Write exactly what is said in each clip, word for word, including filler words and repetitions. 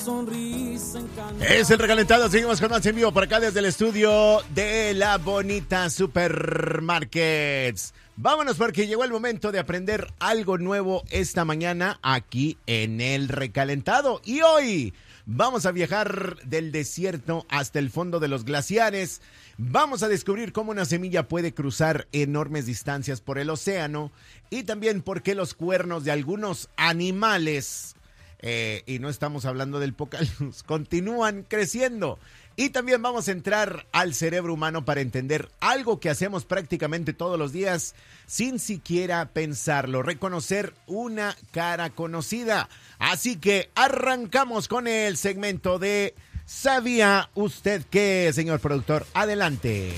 sonrisa encantada. Es el recalentado, seguimos con más en vivo por acá desde el estudio de La Bonita Supermarkets. Vámonos porque llegó el momento de aprender algo nuevo esta mañana aquí en el recalentado. Y hoy vamos a viajar del desierto hasta el fondo de los glaciares. Vamos a descubrir cómo una semilla puede cruzar enormes distancias por el océano y también por qué los cuernos de algunos animales, eh, y no estamos hablando del Pocahontas, continúan creciendo. Y también vamos a entrar al cerebro humano para entender algo que hacemos prácticamente todos los días sin siquiera pensarlo, reconocer una cara conocida. Así que arrancamos con el segmento de ¿Sabía usted qué, señor productor? Adelante.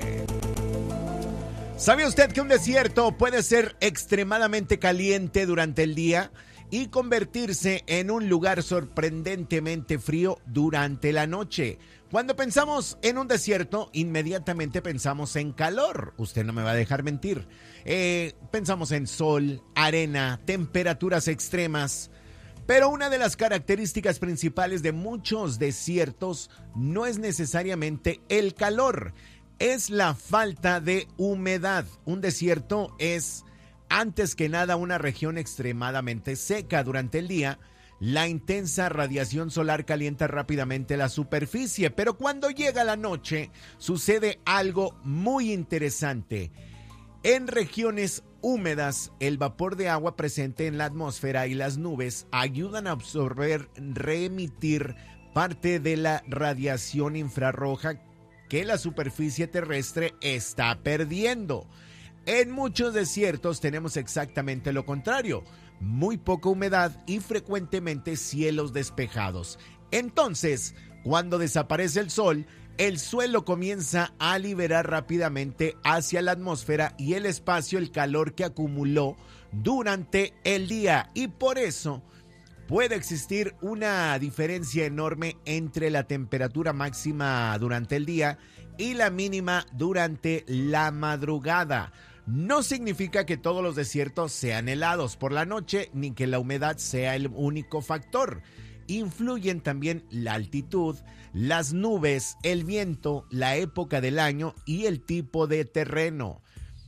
¿Sabía usted que un desierto puede ser extremadamente caliente durante el día y convertirse en un lugar sorprendentemente frío durante la noche? Cuando pensamos en un desierto, inmediatamente pensamos en calor. Usted no me va a dejar mentir. Eh, pensamos en sol, arena, temperaturas extremas. Pero una de las características principales de muchos desiertos no es necesariamente el calor, es la falta de humedad. Un desierto es, antes que nada, una región extremadamente seca durante el día. La intensa radiación solar calienta rápidamente la superficie, pero cuando llega la noche sucede algo muy interesante. En regiones húmedas, el vapor de agua presente en la atmósfera y las nubes ayudan a absorber, reemitir parte de la radiación infrarroja que la superficie terrestre está perdiendo. En muchos desiertos tenemos exactamente lo contrario, muy poca humedad y frecuentemente cielos despejados. Entonces, cuando desaparece el sol, el suelo comienza a liberar rápidamente hacia la atmósfera y el espacio el calor que acumuló durante el día. Y por eso puede existir una diferencia enorme entre la temperatura máxima durante el día y la mínima durante la madrugada. No significa que todos los desiertos sean helados por la noche, ni que la humedad sea el único factor. Influyen también la altitud, las nubes, el viento, la época del año y el tipo de terreno.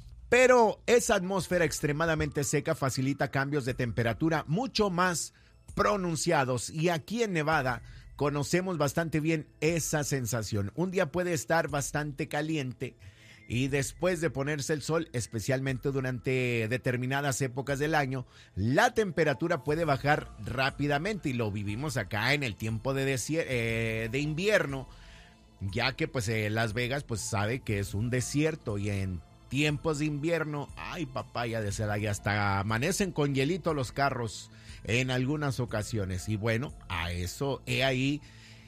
Pero esa atmósfera extremadamente seca facilita cambios de temperatura mucho más pronunciados, y aquí en Nevada conocemos bastante bien esa sensación. Un día puede estar bastante caliente y después de ponerse el sol, especialmente durante determinadas épocas del año, la temperatura puede bajar rápidamente, y lo vivimos acá en el tiempo de, desier- eh, de invierno, ya que pues eh, Las Vegas pues sabe que es un desierto, y en tiempos de invierno, ay papaya de ser ahí, hasta amanecen con hielito los carros en algunas ocasiones. Y bueno, a eso he ahí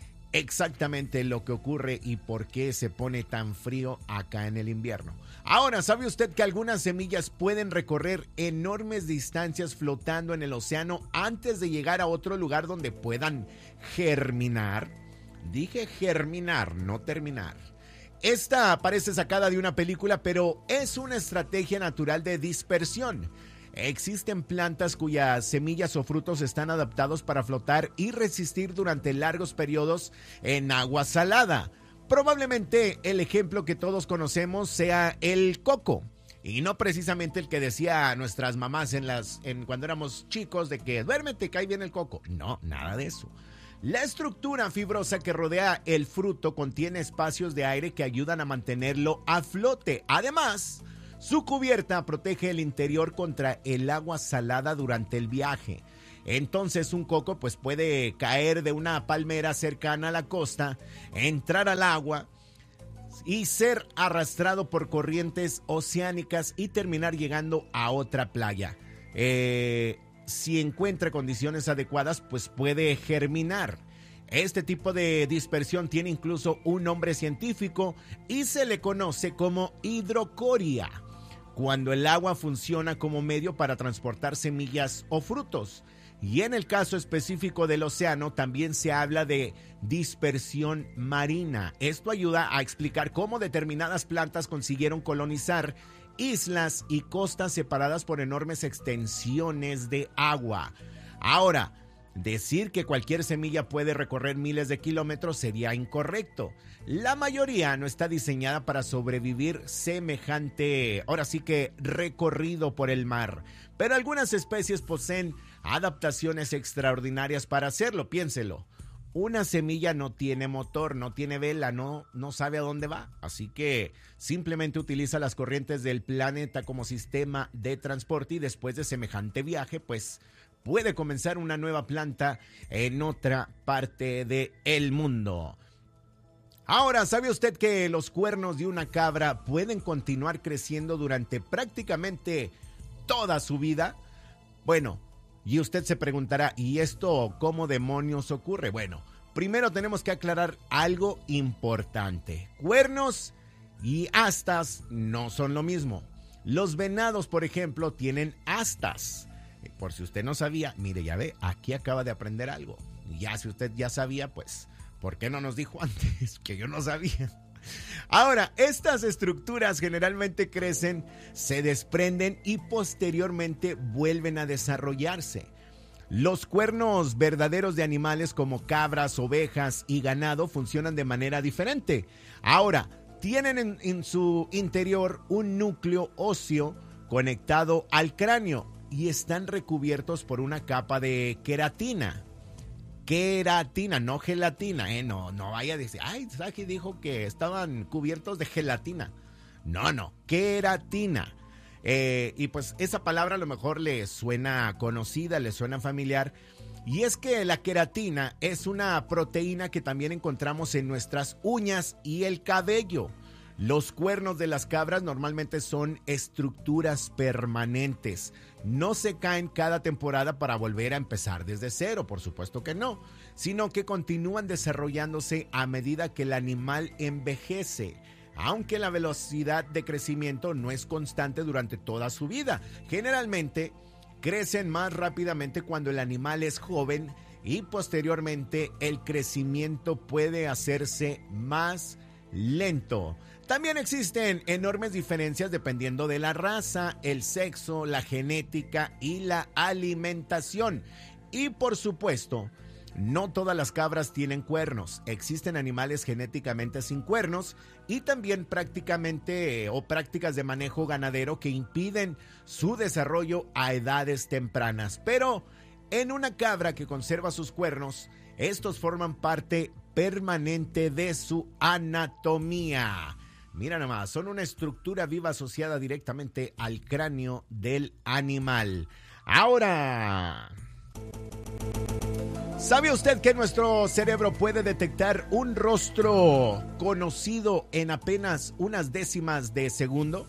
exactamente lo que ocurre y por qué se pone tan frío acá en el invierno. Ahora, ¿sabe usted que algunas semillas pueden recorrer enormes distancias flotando en el océano antes de llegar a otro lugar donde puedan germinar? Dije germinar, no terminar. Esta parece sacada de una película, pero es una estrategia natural de dispersión. Existen plantas cuyas semillas o frutos están adaptados para flotar y resistir durante largos periodos en agua salada. Probablemente el ejemplo que todos conocemos sea el coco, y no precisamente el que decía nuestras mamás en las, en, cuando éramos chicos, de que duérmete, cae bien el coco. No, nada de eso. La estructura fibrosa que rodea el fruto contiene espacios de aire que ayudan a mantenerlo a flote. Además, su cubierta protege el interior contra el agua salada durante el viaje. Entonces un coco pues puede caer de una palmera cercana a la costa, entrar al agua y ser arrastrado por corrientes oceánicas y terminar llegando a otra playa. Eh, si encuentra condiciones adecuadas, pues puede germinar. Este tipo de dispersión tiene incluso un nombre científico y se le conoce como hidrocoria, cuando el agua funciona como medio para transportar semillas o frutos. Y en el caso específico del océano también se habla de dispersión marina. Esto ayuda a explicar cómo determinadas plantas consiguieron colonizar islas y costas separadas por enormes extensiones de agua. Ahora, Decir que cualquier semilla puede recorrer miles de kilómetros sería incorrecto. La mayoría no está diseñada para sobrevivir semejante, ahora sí que recorrido por el mar. Pero algunas especies poseen adaptaciones extraordinarias para hacerlo, piénselo. Una semilla no tiene motor, no tiene vela, no, no sabe a dónde va. Así que simplemente utiliza las corrientes del planeta como sistema de transporte y después de semejante viaje, pues puede comenzar una nueva planta en otra parte del mundo. Ahora, ¿sabe usted que los cuernos de una cabra pueden continuar creciendo durante prácticamente toda su vida? Bueno, y usted se preguntará, ¿y esto cómo demonios ocurre? Bueno, primero tenemos que aclarar algo importante. Cuernos y astas no son lo mismo. Los venados, por ejemplo, tienen astas. Por si usted no sabía, mire, ya ve, aquí acaba de aprender algo. Ya si usted ya sabía, pues, ¿por qué no nos dijo antes? Que yo no sabía. Ahora, estas estructuras generalmente crecen, se desprenden y posteriormente vuelven a desarrollarse. Los cuernos verdaderos de animales como cabras, ovejas y ganado funcionan de manera diferente. Ahora, tienen en, en su interior un núcleo óseo conectado al cráneo y están recubiertos por una capa de queratina. Queratina, no gelatina, ¿eh? No, no vaya a decir, ay, Saki dijo que estaban cubiertos de gelatina. No, no, queratina. Eh, y pues esa palabra a lo mejor le suena conocida, le suena familiar. Y es que la queratina es una proteína que también encontramos en nuestras uñas y el cabello. Los cuernos de las cabras normalmente son estructuras permanentes. No se caen cada temporada para volver a empezar desde cero, por supuesto que no, sino que continúan desarrollándose a medida que el animal envejece, aunque la velocidad de crecimiento no es constante durante toda su vida. Generalmente crecen más rápidamente cuando el animal es joven y posteriormente el crecimiento puede hacerse más lento. También existen enormes diferencias dependiendo de la raza, el sexo, la genética y la alimentación. Y por supuesto, no todas las cabras tienen cuernos. Existen animales genéticamente sin cuernos y también prácticamente o prácticas de manejo ganadero que impiden su desarrollo a edades tempranas. Pero en una cabra que conserva sus cuernos, estos forman parte permanente de su anatomía. Mira nomás, son una estructura viva asociada directamente al cráneo del animal. Ahora, ¿sabe usted que nuestro cerebro puede detectar un rostro conocido en apenas unas décimas de segundo?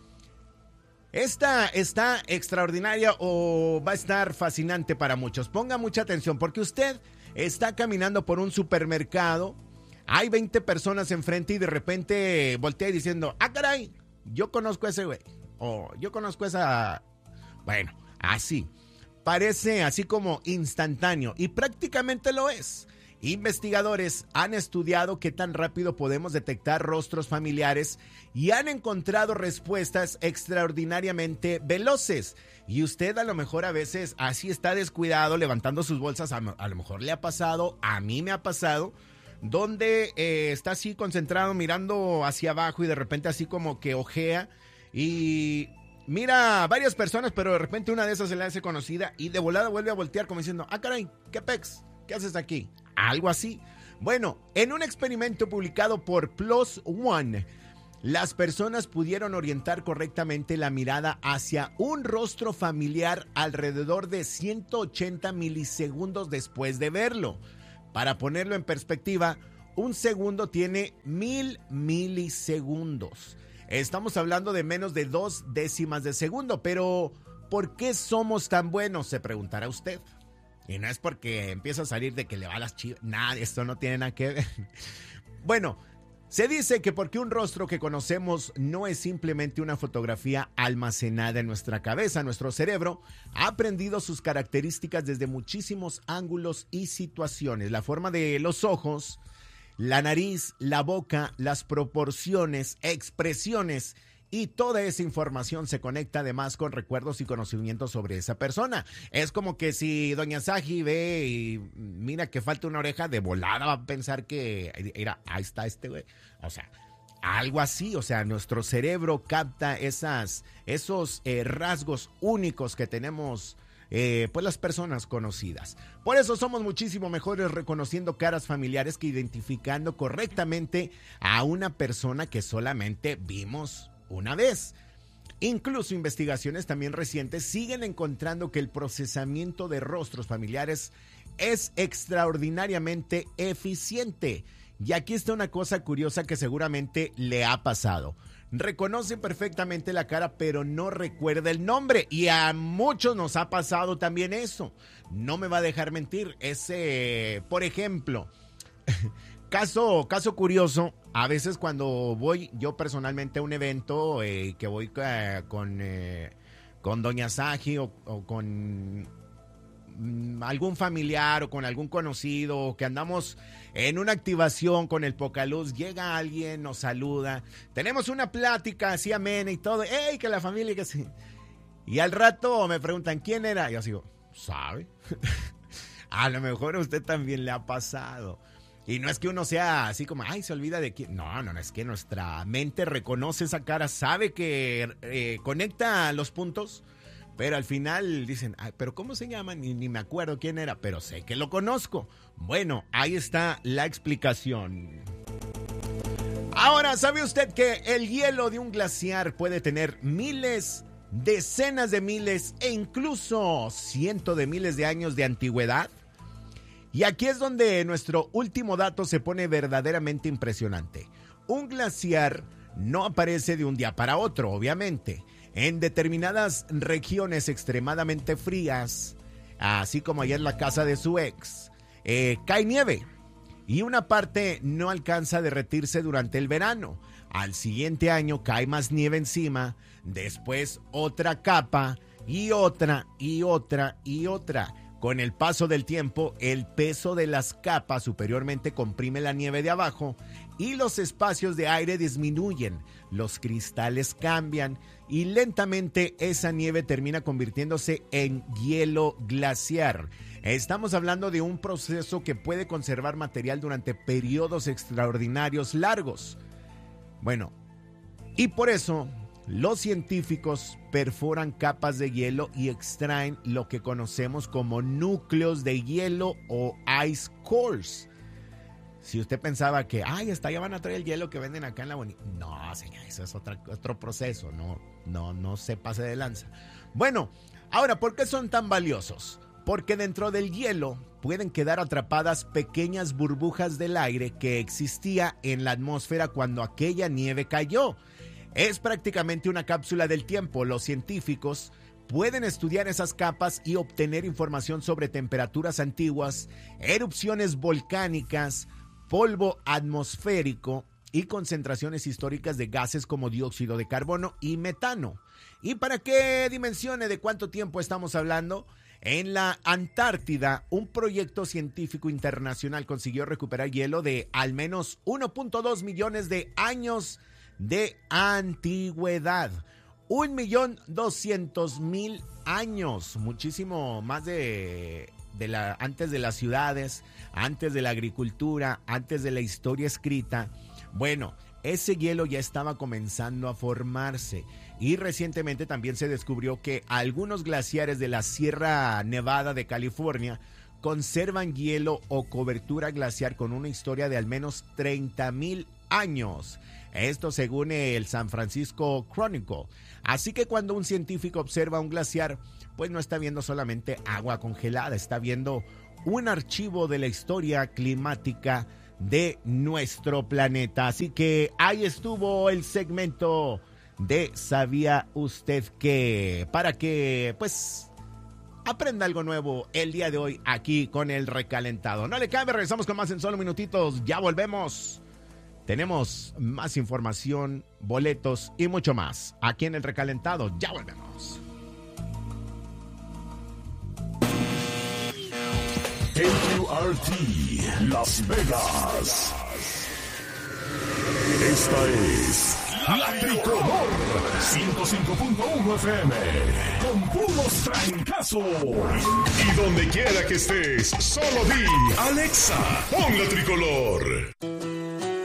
Esta está extraordinaria o va a estar fascinante para muchos. Ponga mucha atención porque usted está caminando por un supermercado. Hay veinte personas enfrente y de repente voltea diciendo, ah, caray, yo conozco a ese güey. O yo conozco a esa... Bueno, así. Parece así como instantáneo y prácticamente lo es. Investigadores han estudiado qué tan rápido podemos detectar rostros familiares y han encontrado respuestas extraordinariamente veloces. Y usted a lo mejor a veces así está descuidado levantando sus bolsas, a, a lo mejor le ha pasado, a mí me ha pasado, donde eh, está así concentrado mirando hacia abajo y de repente así como que ojea y mira a varias personas, pero de repente una de esas se le hace conocida y de volada vuelve a voltear como diciendo, ah, caray, ¿qué pex? ¿Qué haces aquí? Algo así. Bueno, en un experimento publicado por PLOS ONE, las personas pudieron orientar correctamente la mirada hacia un rostro familiar alrededor de ciento ochenta milisegundos después de verlo. Para ponerlo en perspectiva, un segundo tiene mil milisegundos. Estamos hablando de menos de dos décimas de segundo, pero ¿por qué somos tan buenos? Se preguntará usted. Y no es porque empieza a salir de que le va a las chivas. Nada, esto no tiene nada que ver. Bueno, se dice que porque un rostro que conocemos no es simplemente una fotografía almacenada en nuestra cabeza, nuestro cerebro ha aprendido sus características desde muchísimos ángulos y situaciones. La forma de los ojos, la nariz, la boca, las proporciones, expresiones y toda esa información se conecta además con recuerdos y conocimientos sobre esa persona. Es como que si doña Saji ve y mira que falta una oreja, de volada va a pensar que, mira, ahí está este güey. O sea, algo así, o sea, nuestro cerebro capta esas, esos eh, rasgos únicos que tenemos Eh, pues las personas conocidas. Por eso somos muchísimo mejores reconociendo caras familiares que identificando correctamente a una persona que solamente vimos una vez. Incluso investigaciones también recientes siguen encontrando que el procesamiento de rostros familiares es extraordinariamente eficiente. Y aquí está una cosa curiosa que seguramente le ha pasado. Reconoce perfectamente la cara, pero no recuerda el nombre. Y a muchos nos ha pasado también eso. No me va a dejar mentir. Ese, por ejemplo, caso, caso curioso, a veces cuando voy yo personalmente a un evento, eh, que voy eh, con, eh, con doña Saji o, o con algún familiar o con algún conocido, que andamos en una activación con el Pocaluz, llega alguien, nos saluda, tenemos una plática así amena y todo, ¡ey, que la familia, que sí! Y al rato me preguntan, ¿quién era? Y yo digo, ¿sabe? A lo mejor a usted también le ha pasado. Y no es que uno sea así como, ay, se olvida de quién. No, no, no, es que nuestra mente reconoce esa cara, sabe que eh, conecta los puntos, pero al final dicen, ay, pero ¿cómo se llama? Ni, ni me acuerdo quién era, pero sé que lo conozco. Bueno, ahí está la explicación. Ahora, ¿sabe usted que el hielo de un glaciar puede tener miles, decenas de miles e incluso cientos de miles de años de antigüedad? Y aquí es donde nuestro último dato se pone verdaderamente impresionante. Un glaciar no aparece de un día para otro, obviamente. En determinadas regiones extremadamente frías, así como allá en la casa de su ex, eh, cae nieve y una parte no alcanza a derretirse durante el verano. Al siguiente año cae más nieve encima, después otra capa y otra y otra y otra. Con el paso del tiempo, el peso de las capas superiormente comprime la nieve de abajo y los espacios de aire disminuyen, los cristales cambian y lentamente esa nieve termina convirtiéndose en hielo glaciar. Estamos hablando de un proceso que puede conservar material durante periodos extraordinarios largos. Bueno, y por eso los científicos perforan capas de hielo y extraen lo que conocemos como núcleos de hielo o ice cores. Si usted pensaba que, ay, hasta allá van a traer el hielo que venden acá en la bonita. No, señor, eso es otra, otro proceso. No, no, no se pase de lanza. Bueno, ahora, ¿por qué son tan valiosos? Porque dentro del hielo pueden quedar atrapadas pequeñas burbujas del aire que existía en la atmósfera cuando aquella nieve cayó. Es prácticamente una cápsula del tiempo. Los científicos pueden estudiar esas capas y obtener información sobre temperaturas antiguas, erupciones volcánicas, polvo atmosférico y concentraciones históricas de gases como dióxido de carbono y metano. ¿Y para qué dimensiones de cuánto tiempo estamos hablando? En la Antártida, un proyecto científico internacional consiguió recuperar hielo de al menos uno punto dos millones de años de antigüedad. Un millón doscientos mil años, muchísimo más de, de la, antes de las ciudades, antes de la agricultura, antes de la historia escrita. Bueno, ese hielo ya estaba comenzando a formarse y recientemente también se descubrió que algunos glaciares de la Sierra Nevada de California conservan hielo o cobertura glaciar con una historia de al menos treinta mil años. Esto según el San Francisco Chronicle. Así que cuando un científico observa un glaciar, pues no está viendo solamente agua congelada, está viendo un archivo de la historia climática de nuestro planeta. Así que ahí estuvo el segmento de ¿Sabía usted qué? Para que pues aprenda algo nuevo el día de hoy aquí con el recalentado. No le cambie, regresamos con más en solo minutitos. Ya volvemos. Tenemos más información, boletos y mucho más aquí en el recalentado. Ya volvemos. K Q R T Las Vegas. Esta es La Tricolor ciento cinco punto uno F M con puros trancazos. Y donde quiera que estés, solo di Alexa, pon la Tricolor.